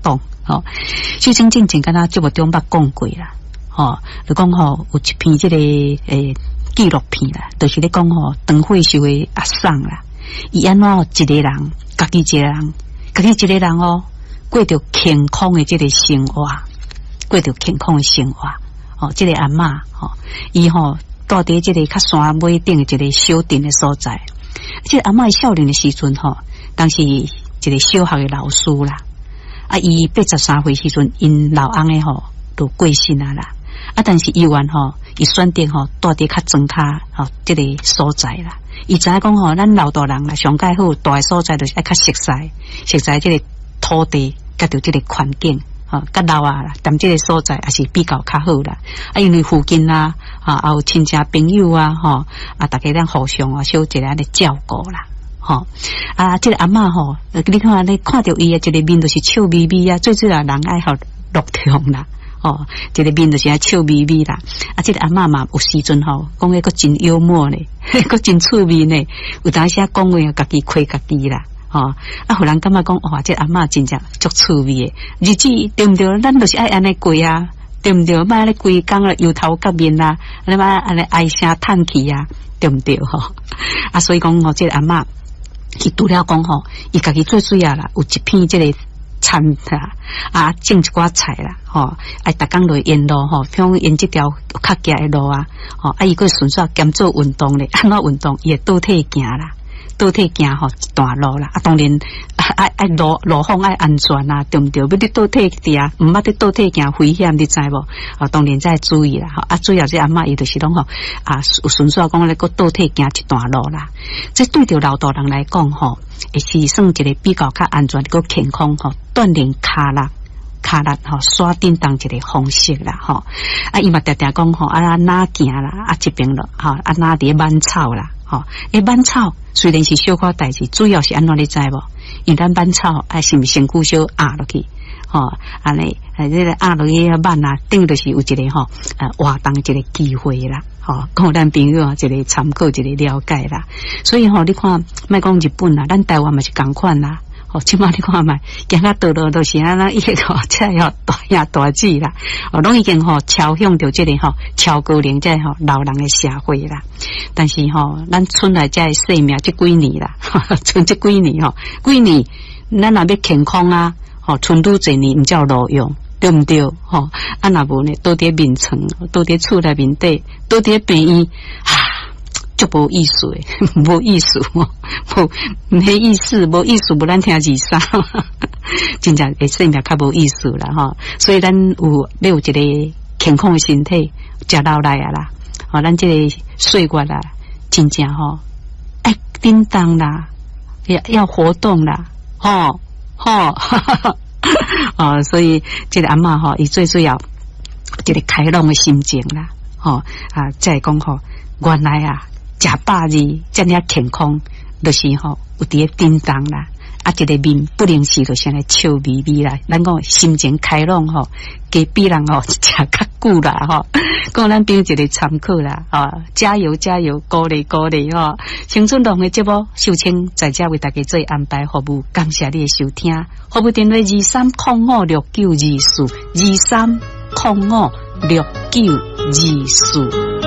动。修身进前，敢若节目中捌讲过啦。就讲有一篇这个纪录片啦，就是咧讲唐慧秀的阿桑啦，伊安怎一个人，家己一个人过着健康的这个生活，过着健康的生活。这个阿嬷伊住伫这个较山尾顶的一个小镇的所在。这个阿嬷少年的时阵当时一个小学的老师啦，伊83岁时阵，因老翁的都过身啊啦。但是伊愿伊选择住伫较庄卡这个所在啦。伊知影讲咱老大人啦，上介好住的所在就是爱较熟悉这个土地甲着这个环境甲老啦，但这个所在也是比较较好啦。因为附近啦也有亲戚朋友大家咱互相小一个安尼照顾啦。这个阿嬷你看你看到伊这个面就是笑眯眯啊，最主要人爱乐痛啦。这个面就是笑眯眯啦。这个阿嬷嘛有时阵讲个个真幽默呢，个真趣味呢。有当时讲话家己亏家己啦。互人感觉讲哇，这阿嬷真正足趣味的日子，对唔对？咱就是爱安尼过啊，对唔对？莫咧规工啦，油头甲面啦，安尼唉声叹气啊，对唔对？所以讲这个阿嬷，伊除了讲伊家己最主要啦，有一片这个餐啦，种一寡菜啦，逐工落沿路比如沿这条较夹的路啊，伊个顺续兼做运动咧，安怎运动？伊会倒退行啦。倒退行一段路啦，当然爱路况爱安全啊，对唔对？要你倒退行，唔捌你倒退行危险，你知无？当然再注意啦。主要这阿嬷伊就是讲有顺续讲咧个倒退行一段路啦。这对着老大人来讲会是算一个比较较安全个健康锻炼骹力刷叮当一个方式啦伊嘛常常讲哪行啦这边咯哪伫挽草啦挽草虽然是小可代志，主要是安怎你知无？因咱挽草是毋是身躯小压落去安尼这个压落去挽啊，等于就是有一个活动一个机会啦讲咱朋友一个参考一个了解啦。所以你看莫讲日本啦，咱台湾嘛是共款啦。即马你看卖，行到道路都是安那，伊个车大兄大姐啦，拢已经朝向着这个超高龄这老人的社会啦。但是咱村内这生命这几年啦，剩这几年几年咱若要健康啊，剩愈侪年毋才有路用，对毋对？若无呢，倒伫眠床，倒伫厝内面底，倒伫病院就无意思诶，无意思没意思，无意思，无咱听字啥，真正会生命较无意思啦所以咱要有一个健康的身体，食老来啊啦，咱这个岁月啦，真正爱叮当啦，要活动啦，所以这个阿嬷伊最主要一个开朗的心情啦，再讲原来食饱日这样健康，就是有伫个叮当啦，一个面不能时就是来笑眯眯啦。咱讲心情开朗加比人食较久啦讲咱变一个参考啦加油加油，鼓励鼓励青春浪的节目，秀清在这为大家做安排服务，感谢你的收听。服务电话2305692423056924。